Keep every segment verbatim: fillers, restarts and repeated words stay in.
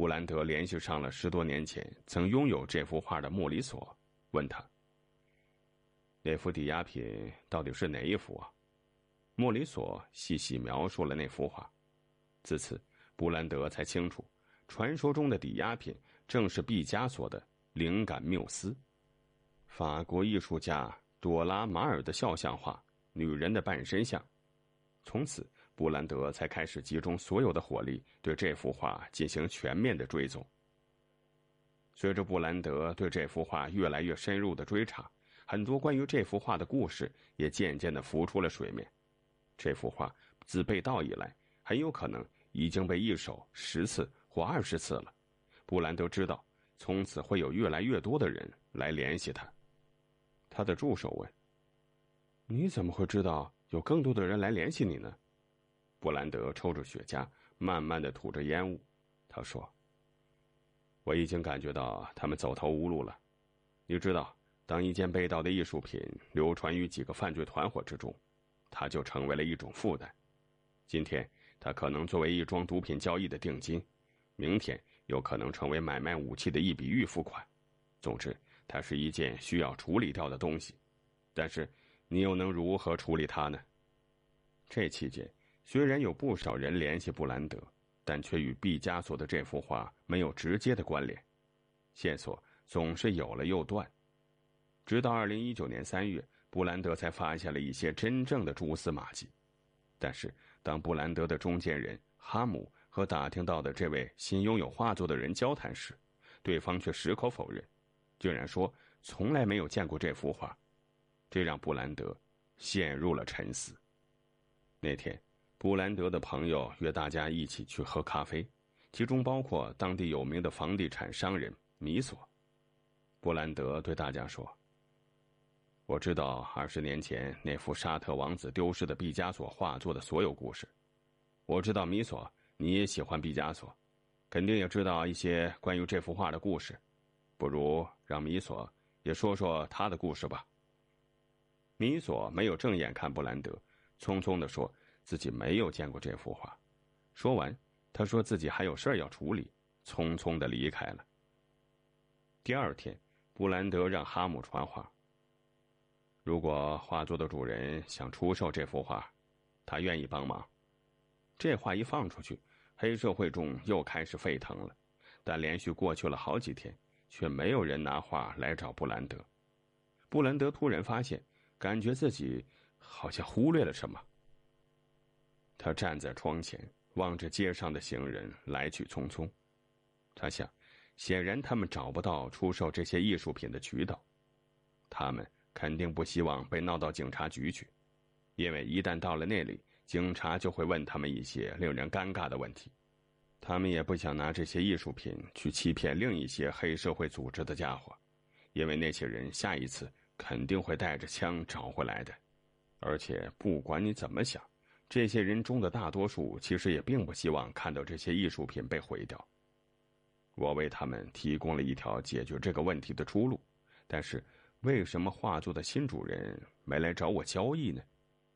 布兰德联系上了十多年前曾拥有这幅画的莫里索，问他：“那幅抵押品到底是哪一幅啊？”莫里索细细描述了那幅画。自此，布兰德才清楚，传说中的抵押品正是毕加索的灵感缪斯。法国艺术家朵拉马尔的肖像画《女人的半身像》。从此，布兰德才开始集中所有的火力对这幅画进行全面的追踪。随着布兰德对这幅画越来越深入的追查，很多关于这幅画的故事也渐渐地浮出了水面。这幅画自被盗以来，很有可能已经被一手十次或二十次了。布兰德知道，从此会有越来越多的人来联系他。他的助手问：“你怎么会知道有更多的人来联系你呢？”布兰德抽着雪茄，慢慢地吐着烟雾。他说：“我已经感觉到他们走投无路了。你知道，当一件被盗的艺术品流传于几个犯罪团伙之中，它就成为了一种负担。今天，它可能作为一桩毒品交易的定金，明天有可能成为买卖武器的一笔预付款。总之，它是一件需要处理掉的东西。但是，你又能如何处理它呢？”这期间，虽然有不少人联系布兰德，但却与毕加索的这幅画没有直接的关联，线索总是有了又断。直到二零一九年三月，布兰德才发现了一些真正的蛛丝马迹。但是，当布兰德的中间人哈姆和打听到的这位新拥有画作的人交谈时，对方却矢口否认，竟然说从来没有见过这幅画，这让布兰德陷入了沉思。那天，布兰德的朋友约大家一起去喝咖啡，其中包括当地有名的房地产商人米索。布兰德对大家说：“我知道二十年前那幅沙特王子丢失的毕加索画作的所有故事。我知道米索，你也喜欢毕加索，肯定也知道一些关于这幅画的故事。不如让米索也说说他的故事吧。”米索没有正眼看布兰德，匆匆地说自己没有见过这幅画。说完，他说自己还有事要处理，匆匆地离开了。第二天，布兰德让哈姆传话：“如果画作的主人想出售这幅画，他愿意帮忙。”这话一放出去，黑社会中又开始沸腾了。但连续过去了好几天，却没有人拿画来找布兰德。布兰德突然发现，感觉自己好像忽略了什么。他站在窗前，望着街上的行人来去匆匆。他想，显然他们找不到出售这些艺术品的渠道，他们肯定不希望被闹到警察局去，因为一旦到了那里，警察就会问他们一些令人尴尬的问题。他们也不想拿这些艺术品去欺骗另一些黑社会组织的家伙，因为那些人下一次肯定会带着枪找回来的。而且不管你怎么想，这些人中的大多数其实也并不希望看到这些艺术品被毁掉。我为他们提供了一条解决这个问题的出路，但是为什么画作的新主人没来找我交易呢？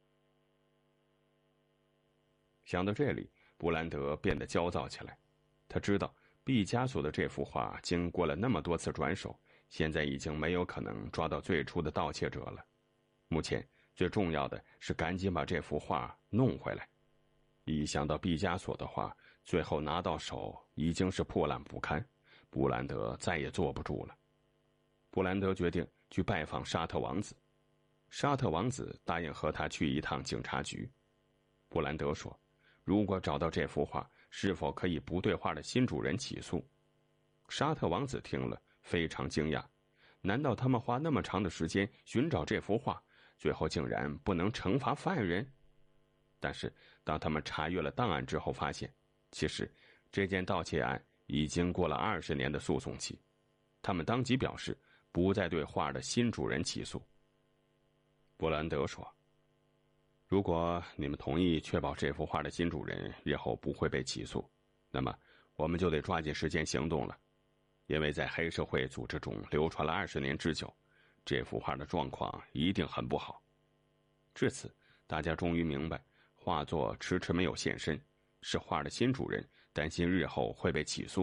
想到这里，布兰德变得焦躁起来。他知道毕加索的这幅画经过了那么多次转手，现在已经没有可能抓到最初的盗窃者了。目前最重要的是赶紧把这幅画弄回来。一想到毕加索的画最后拿到手已经是破烂不堪，布兰德再也坐不住了。布兰德决定去拜访沙特王子。沙特王子答应和他去一趟警察局。布兰德说，如果找到这幅画，是否可以不对画的新主人起诉？沙特王子听了非常惊讶，难道他们花那么长的时间寻找这幅画，最后竟然不能惩罚犯人？但是当他们查阅了档案之后发现，其实这件盗窃案已经过了二十年的诉讼期。他们当即表示不再对画的新主人起诉。布兰德说，如果你们同意确保这幅画的新主人日后不会被起诉，那么我们就得抓紧时间行动了。因为在黑社会组织中流传了二十年之久，这幅画的状况一定很不好。至此，大家终于明白，画作迟迟没有现身，是画的新主人担心日后会被起诉。